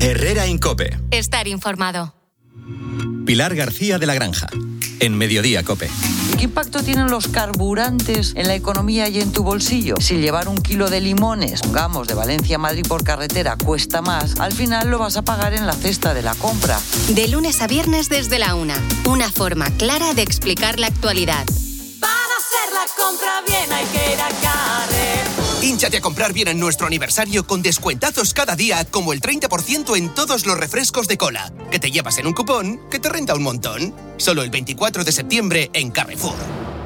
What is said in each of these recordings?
Herrera Incope. Estar informado. Pilar García de la Granja, en Mediodía Cope. ¿Qué impacto tienen los carburantes en la economía y en tu bolsillo? Si llevar 1 kilo de limones, pongamos, de Valencia a Madrid por carretera cuesta más, al final lo vas a pagar en la cesta de la compra. De lunes a viernes desde la 1. Una forma clara de explicar la actualidad. Para hacer la compra bien hay que ir a Carrefour. Hínchate a comprar bien en nuestro aniversario con descuentazos cada día, como el 30% en todos los refrescos de cola, que te llevas en un cupón que te renta un montón. Solo el 24 de septiembre en Carrefour.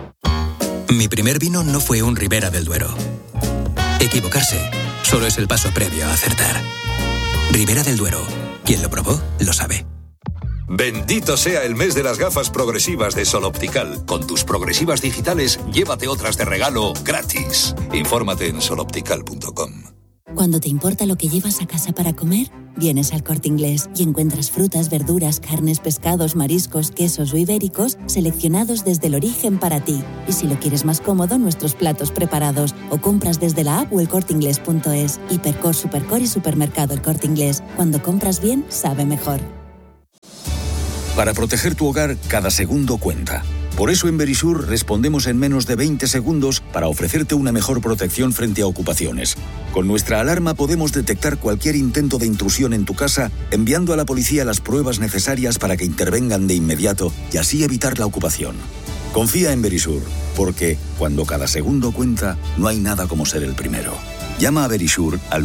Mi primer vino no fue un Ribera del Duero. Equivocarse solo es el paso previo a acertar. Ribera del Duero. Quien lo probó, lo sabe. Bendito sea el mes de las gafas progresivas de Sol Optical. Con tus progresivas digitales, llévate otras de regalo gratis. Infórmate en soloptical.com. Cuando te importa lo que llevas a casa para comer, vienes al Corte Inglés y encuentras frutas, verduras, carnes, pescados, mariscos, quesos o ibéricos seleccionados desde el origen para ti. Y si lo quieres más cómodo, nuestros platos preparados, o compras desde la app o elcorteingles.es. Hipercor, Supercor y Supermercado El Corte Inglés. Cuando compras bien, sabe mejor. Para proteger tu hogar, cada segundo cuenta. Por eso en Verisur respondemos en menos de 20 segundos para ofrecerte una mejor protección frente a ocupaciones. Con nuestra alarma podemos detectar cualquier intento de intrusión en tu casa, enviando a la policía las pruebas necesarias para que intervengan de inmediato y así evitar la ocupación. Confía en Verisur, porque cuando cada segundo cuenta, no hay nada como ser el primero. Llama a Verisur al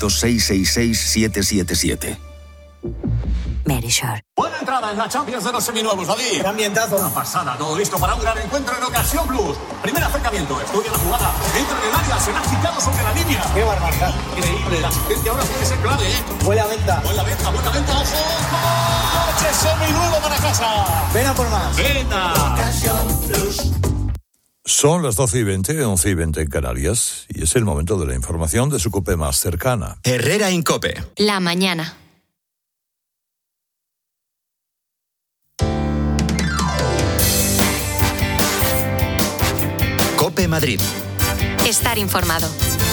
900-666-777. Verisur. Buena entrada en la Champions de los seminuevos, David. ¡Qué ambientazo! Una pasada, todo listo para un gran encuentro en Ocasión Plus. Primer acercamiento, estudia la jugada, entra en el área, será quitado sobre la línea. ¡Qué barbaridad! Increíble, la asistencia ahora puede ser clave, ¿eh? Buena venta. Buena venta, ojo. ¡Coche seminuevo para casa! Ven a por más. Venta. Ocasión Plus. Son las 12:20, 11:20 en Canarias, y es el momento de la información de su COPE más cercana. Herrera Incope. La mañana. COPE Madrid. Estar informado.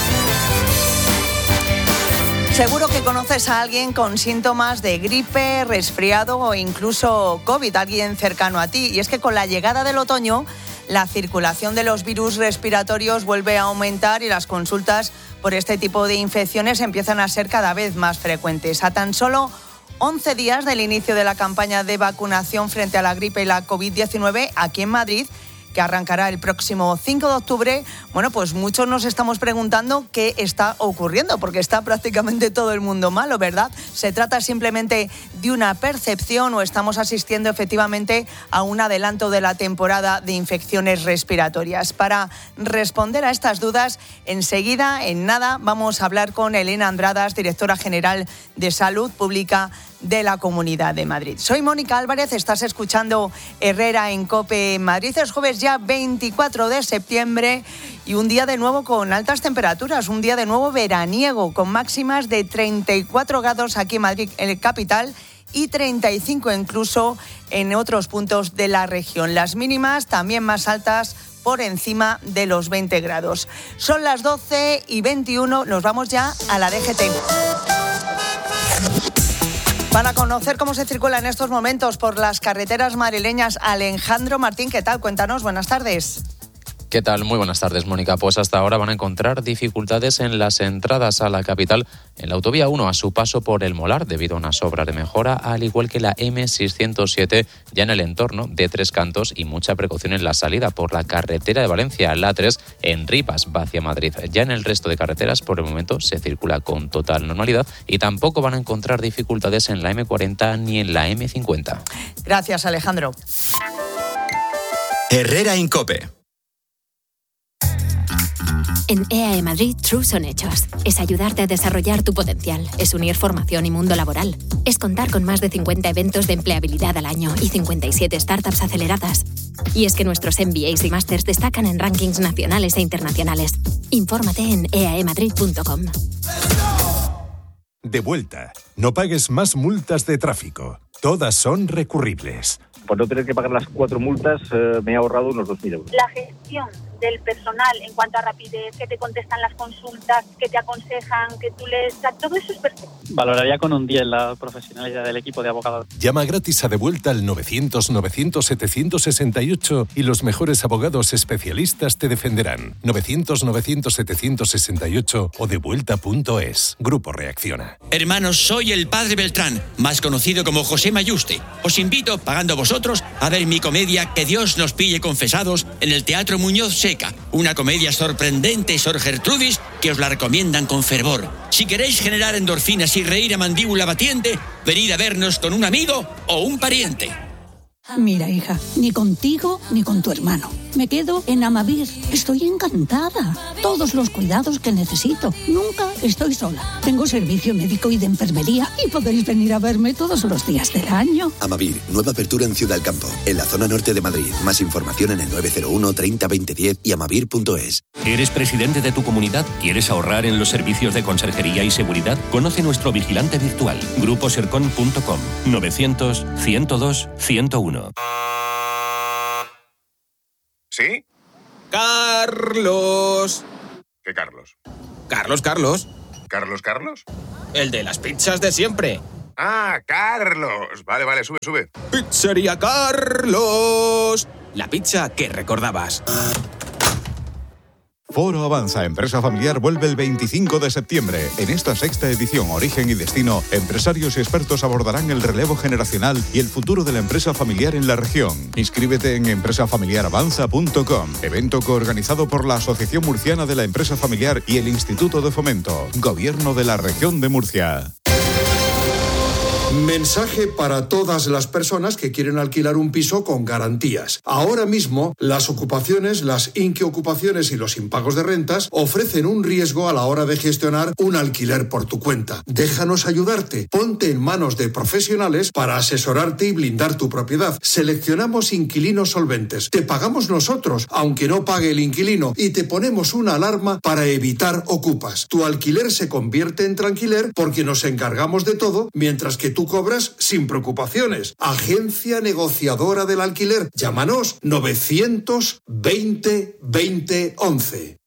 Seguro que conoces a alguien con síntomas de gripe, resfriado o incluso COVID, alguien cercano a ti. Y es que con la llegada del otoño, la circulación de los virus respiratorios vuelve a aumentar y las consultas por este tipo de infecciones empiezan a ser cada vez más frecuentes. A tan solo 11 días del inicio de la campaña de vacunación frente a la gripe y la COVID-19 aquí en Madrid, que arrancará el próximo 5 de octubre, bueno, pues muchos nos estamos preguntando qué está ocurriendo, porque está prácticamente todo el mundo malo, ¿verdad? ¿Se trata simplemente de una percepción o estamos asistiendo efectivamente a un adelanto de la temporada de infecciones respiratorias? Para responder a estas dudas, enseguida, en nada, vamos a hablar con Elena Andradas, directora general de Salud Pública de la Comunidad de Madrid. Soy Mónica Álvarez, estás escuchando Herrera en COPE Madrid. Es jueves ya 24 de septiembre y un día de nuevo con altas temperaturas, un día de nuevo veraniego, con máximas de 34 grados aquí en Madrid, en el capital, y 35 incluso en otros puntos de la región. Las mínimas también más altas, por encima de los 20 grados. Son las 12:21, nos vamos ya a la DGT. Para conocer cómo se circula en estos momentos por las carreteras madrileñas, Alejandro Martín, ¿qué tal? Cuéntanos, buenas tardes. ¿Qué tal? Muy buenas tardes, Mónica. Pues hasta ahora van a encontrar dificultades en las entradas a la capital en la autovía 1 a su paso por El Molar debido a unas obras de mejora, al igual que la M607 ya en el entorno de Tres Cantos, y mucha precaución en la salida por la carretera de Valencia, la 3 en Rivas, va hacia Madrid. Ya en el resto de carreteras por el momento se circula con total normalidad y tampoco van a encontrar dificultades en la M40 ni en la M50. Gracias, Alejandro. Herrera Incope. En EAE Madrid, True son hechos. Es ayudarte a desarrollar tu potencial. Es unir formación y mundo laboral. Es contar con más de 50 eventos de empleabilidad al año y 57 startups aceleradas. Y es que nuestros MBAs y Masters destacan en rankings nacionales e internacionales. Infórmate en eaemadrid.com. De vuelta. No pagues más multas de tráfico. Todas son recurribles. Por no tener que pagar las 4 multas, me he ahorrado unos 2.000 euros. La gestión del personal en cuanto a rapidez, que te contestan las consultas, que te aconsejan, que tú lees, todo eso es perfecto. Valoraría con un 10 la profesionalidad del equipo de abogados. Llama gratis a Devuelta al 900-900-768 y los mejores abogados especialistas te defenderán. 900-900-768 o devuelta.es. Grupo Reacciona. Hermanos, soy el padre Beltrán, más conocido como José Mayuste. Os invito, pagando vosotros, a ver mi comedia Que Dios nos pille confesados en el Teatro Muñoz Seca. Una comedia sorprendente, Sor Gertrudis, que os la recomiendan con fervor. Si queréis generar endorfinas y reír a mandíbula batiente, venid a vernos con un amigo o un pariente. Mira, hija, ni contigo ni con tu hermano. Me quedo en Amavir. Estoy encantada. Todos los cuidados que necesito. Nunca estoy sola. Tengo servicio médico y de enfermería y podéis venir a verme todos los días del año. Amavir, nueva apertura en Ciudad del Campo, en la zona norte de Madrid. Más información en el 901 30 20 10 y amavir.es. ¿Eres presidente de tu comunidad? ¿Quieres ahorrar en los servicios de conserjería y seguridad? Conoce nuestro vigilante virtual. gruposercon.com 900 102 101. ¿Sí? ¡Carlos! ¿Qué Carlos? Carlos. ¿Carlos? El de las pizzas de siempre. Ah, Carlos. Vale, sube. Pizzería Carlos. La pizza que recordabas. Foro Avanza Empresa Familiar vuelve el 25 de septiembre. En esta sexta edición, Origen y Destino, empresarios y expertos abordarán el relevo generacional y el futuro de la empresa familiar en la región. Inscríbete en empresafamiliaravanza.com. Evento coorganizado por la Asociación Murciana de la Empresa Familiar y el Instituto de Fomento. Gobierno de la Región de Murcia. Mensaje para todas las personas que quieren alquilar un piso con garantías. Ahora mismo, las ocupaciones, las inquiocupaciones y los impagos de rentas ofrecen un riesgo a la hora de gestionar un alquiler por tu cuenta. Déjanos ayudarte. Ponte en manos de profesionales para asesorarte y blindar tu propiedad. Seleccionamos inquilinos solventes. Te pagamos nosotros, aunque no pague el inquilino, y te ponemos una alarma para evitar ocupas. Tu alquiler se convierte en tranquiler porque nos encargamos de todo, mientras que tú cobras sin preocupaciones. Agencia negociadora del alquiler. Llámanos 920 20 11.